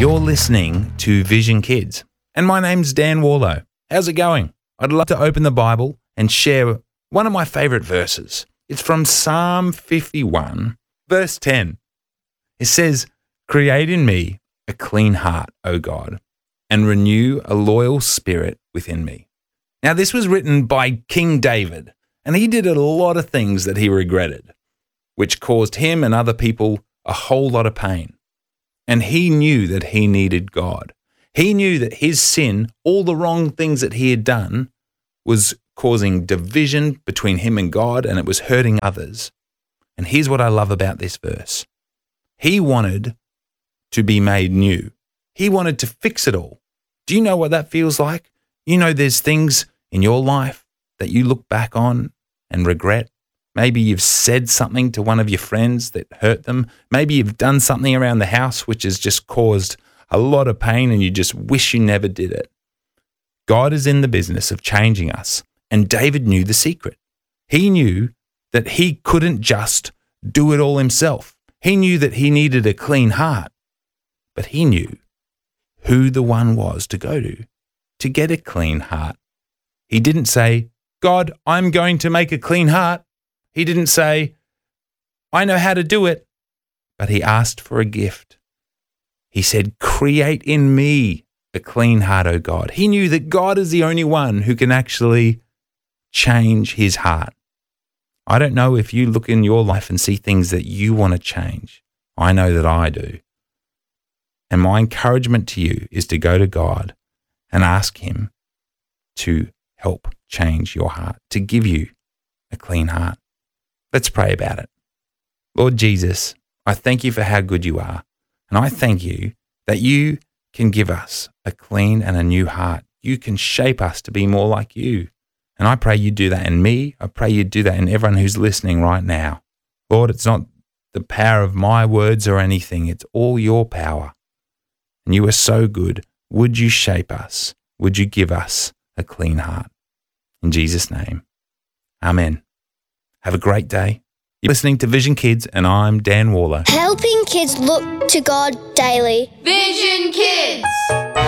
You're listening to Vision Kids, and my name's Dan Warlow. How's it going? I'd love to open the Bible and share one of my favourite verses. It's from Psalm 51, verse 10. It says, "Create in me a clean heart, O God, and renew a loyal spirit within me." Now, this was written by King David, and he did a lot of things that he regretted, which caused him and other people a whole lot of pain. And he knew that he needed God. He knew that his sin, all the wrong things that he had done, was causing division between him and God, and it was hurting others. And here's what I love about this verse. He wanted to be made new. He wanted to fix it all. Do you know what that feels like? You know, there's things in your life that you look back on and regret. Maybe you've said something to one of your friends that hurt them. Maybe you've done something around the house which has just caused a lot of pain and you just wish you never did it. God is in the business of changing us, and David knew the secret. He knew that he couldn't just do it all himself. He knew that he needed a clean heart, but he knew who the one was to go to get a clean heart. He didn't say, "God, I'm going to make a clean heart." He didn't say, "I know how to do it," but he asked for a gift. He said, "Create in me a clean heart, O God." He knew that God is the only one who can actually change his heart. I don't know if you look in your life and see things that you want to change. I know that I do. And my encouragement to you is to go to God and ask him to help change your heart, to give you a clean heart. Let's pray about it. Lord Jesus, I thank you for how good you are. And I thank you that you can give us a clean and a new heart. You can shape us to be more like you. And I pray you do that in me. I pray you do that in everyone who's listening right now. Lord, it's not the power of my words or anything. It's all your power. And you are so good. Would you shape us? Would you give us a clean heart? In Jesus' name, amen. Have a great day. You're listening to Vision Kids, and I'm Dan Warlow. Helping kids look to God daily. Vision Kids!